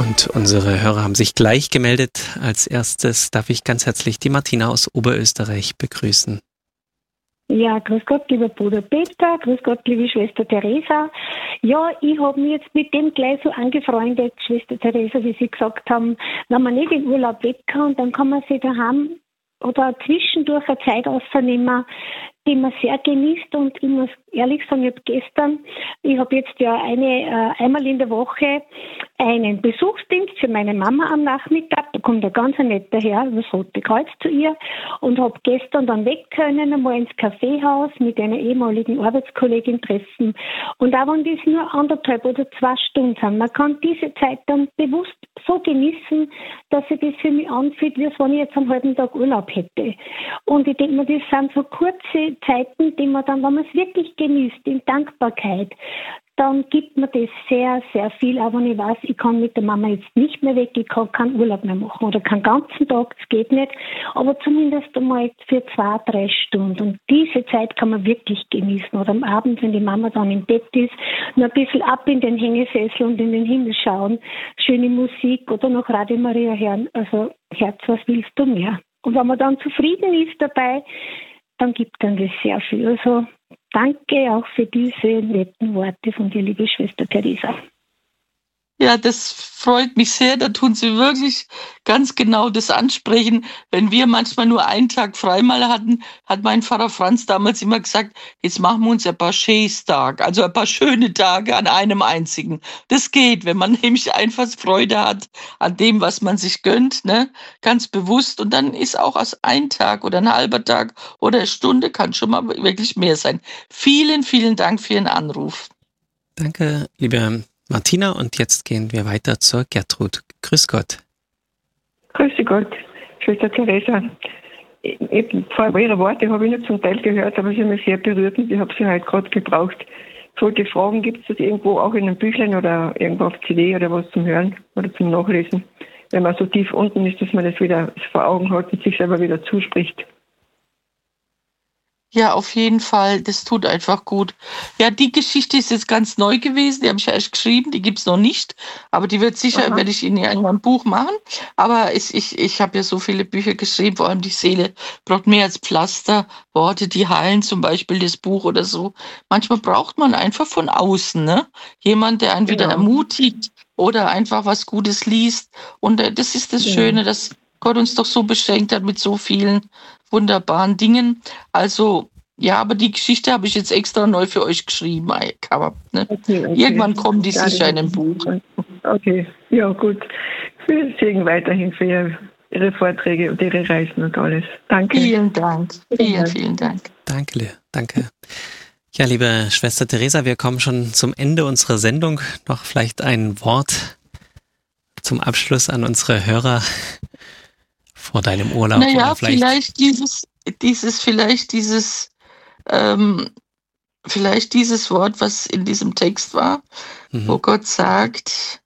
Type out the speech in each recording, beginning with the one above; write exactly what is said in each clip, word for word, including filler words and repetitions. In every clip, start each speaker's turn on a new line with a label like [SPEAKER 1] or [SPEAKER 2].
[SPEAKER 1] Und unsere Hörer haben sich gleich gemeldet. Als erstes darf ich ganz herzlich die Martina aus Oberösterreich begrüßen.
[SPEAKER 2] Ja, grüß Gott, lieber Bruder Peter, grüß Gott, liebe Schwester Theresa. Ja, ich habe mich jetzt mit dem gleich so angefreundet, Schwester Theresa, wie Sie gesagt haben, wenn man nicht in Urlaub weg kann, dann kann man sich daheim oder zwischendurch eine Zeit ausnehmen, die man sehr genießt. Und ich muss ehrlich sagen, ich habe gestern, ich habe jetzt ja eine, äh, einmal in der Woche einen Besuchsdienst für meine Mama am Nachmittag. Da kommt ein ganz netter Herr, das Rote Kreuz, zu ihr, und habe gestern dann weg können, einmal ins Kaffeehaus mit einer ehemaligen Arbeitskollegin treffen. Und auch wenn das nur anderthalb oder zwei Stunden sind, man kann diese Zeit dann bewusst so genießen, dass sich das für mich anfühlt, wie als wenn ich jetzt einen halben Tag Urlaub hätte. Und ich denke mir, das sind so kurze Zeiten, die man dann, wenn man es wirklich genießt, in Dankbarkeit, dann gibt mir das sehr, sehr viel. Aber wenn ich weiß, ich kann mit der Mama jetzt nicht mehr weg, ich kann keinen Urlaub mehr machen oder keinen ganzen Tag, das geht nicht, aber zumindest einmal für zwei, drei Stunden. Und diese Zeit kann man wirklich genießen. Oder am Abend, wenn die Mama dann im Bett ist, noch ein bisschen ab in den Hängesessel und in den Himmel schauen, schöne Musik oder noch Radio Maria hören. Also Herz, was willst du mehr? Und wenn man dann zufrieden ist dabei, dann gibt dann das sehr viel. Also danke auch für diese netten Worte von dir, liebe Schwester Theresa.
[SPEAKER 3] Ja, das freut mich sehr. Da tun Sie wirklich ganz genau das ansprechen. Wenn wir manchmal nur einen Tag frei mal hatten, hat mein Pfarrer Franz damals immer gesagt, jetzt machen wir uns ein paar Schäßtag, also ein paar schöne Tage an einem einzigen. Das geht, wenn man nämlich einfach Freude hat an dem, was man sich gönnt, ne, ganz bewusst. Und dann ist auch aus ein Tag oder ein halber Tag oder eine Stunde kann schon mal wirklich mehr sein. Vielen, vielen Dank für Ihren Anruf.
[SPEAKER 1] Danke, liebe Martina, und jetzt gehen wir weiter zur Gertrud. Grüß Gott.
[SPEAKER 4] Grüß Gott, Schwester Theresa. Ich, ich, vor Ihre Worte habe ich nicht zum Teil gehört, aber sie haben mich sehr berührt und ich habe sie halt gerade gebraucht. Ich wollte fragen, gibt es das irgendwo auch in einem Büchlein oder irgendwo auf C D oder was zum Hören oder zum Nachlesen, wenn man so tief unten ist, dass man das wieder vor Augen hat und sich selber wieder zuspricht?
[SPEAKER 3] Ja, auf jeden Fall. Das tut einfach gut. Ja, die Geschichte ist jetzt ganz neu gewesen. Die habe ich ja erst geschrieben. Die gibt's noch nicht. Aber die wird sicher, Aha. werde ich in irgendeinem Buch machen. Aber es, ich, ich habe ja so viele Bücher geschrieben. Vor allem die Seele braucht mehr als Pflaster. Worte, die heilen, zum Beispiel das Buch oder so. Manchmal braucht man einfach von außen, ne? Jemand, der einen genau. wieder ermutigt oder einfach was Gutes liest. Und äh, das ist das ja. Schöne, dass Gott uns doch so beschenkt hat mit so vielen wunderbaren Dingen. Also, ja, aber die Geschichte habe ich jetzt extra neu für euch geschrieben. Aber, ne? okay, okay. Irgendwann kommen die ja, sicher in ein Buch.
[SPEAKER 4] Okay, ja gut. Viel Segen weiterhin für Ihre, Ihre Vorträge und Ihre Reisen und alles. Danke.
[SPEAKER 3] Vielen Dank. Vielen, vielen Dank.
[SPEAKER 1] Danke, danke. Ja, liebe Schwester Theresa, wir kommen schon zum Ende unserer Sendung. Noch vielleicht ein Wort zum Abschluss an unsere Hörer vor deinem Urlaub.
[SPEAKER 3] Naja, vielleicht, vielleicht dieses, dieses, vielleicht dieses, ähm, vielleicht dieses Wort, was in diesem Text war, mhm. wo Gott sagt,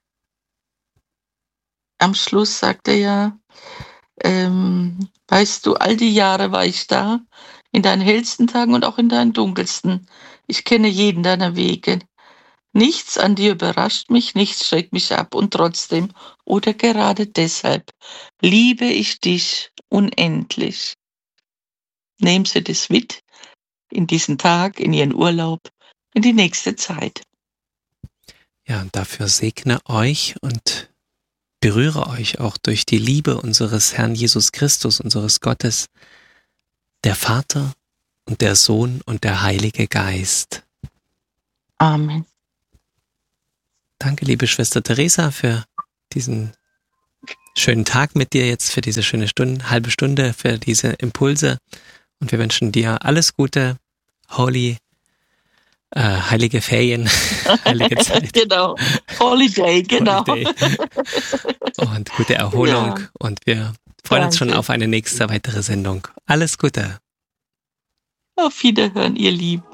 [SPEAKER 3] am Schluss sagt er ja, ähm, weißt du, all die Jahre war ich da, in deinen hellsten Tagen und auch in deinen dunkelsten. Ich kenne jeden deiner Wege. Nichts an dir überrascht mich, nichts schreckt mich ab und trotzdem oder gerade deshalb liebe ich dich unendlich. Nehmen Sie das mit in diesen Tag, in Ihren Urlaub, in die nächste Zeit.
[SPEAKER 1] Ja, und dafür segne euch und berühre euch auch durch die Liebe unseres Herrn Jesus Christus, unseres Gottes, der Vater und der Sohn und der Heilige Geist.
[SPEAKER 3] Amen.
[SPEAKER 1] Danke, liebe Schwester Theresa, für diesen schönen Tag mit dir jetzt, für diese schöne Stunde, halbe Stunde, für diese Impulse. Und wir wünschen dir alles Gute, Holy, äh, heilige Ferien, heilige Zeit.
[SPEAKER 3] Genau, Holiday, genau.
[SPEAKER 1] Holiday. Und gute Erholung. Ja. Und wir freuen Danke. uns schon auf eine nächste weitere Sendung. Alles Gute.
[SPEAKER 3] Auf Wiederhören, ihr Lieben.